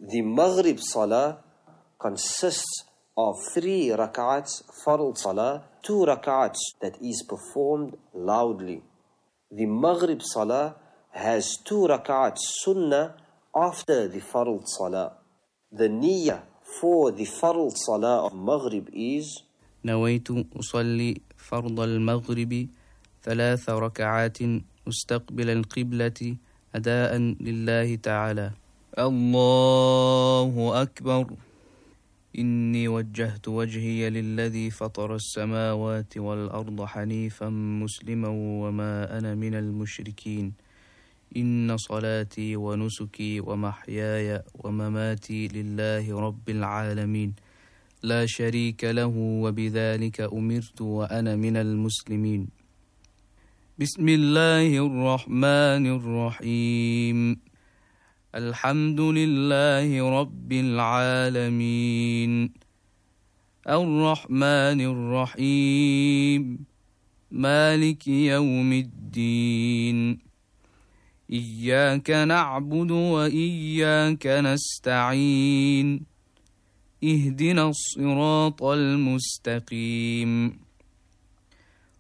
The Maghrib Salah consists of 3 rak'ats Fard Salah, 2 rak'ats that is performed loudly. The Maghrib Salah has 2 rak'ats Sunnah after the Fard Salah. The niyyah for the Fard Salah of Maghrib is نويت أصلي فرض المغرب 3 ركعات مستقبل القبلة أداء لله تعالى. الله أكبر. إني وجهت وجهي للذي فطر السماوات والأرض حنيفا مسلما وما أنا من المشركين. إن صلاتي ونسكي ومحياي ومماتي لله رب العالمين لا شريك له وبذلك أمرت وأنا من المسلمين. بسم الله الرحمن الرحيم. الحمد لله رب العالمين الرحمن الرحيم مالك يوم الدين إياك نعبد وإياك نستعين اهدنا الصراط المستقيم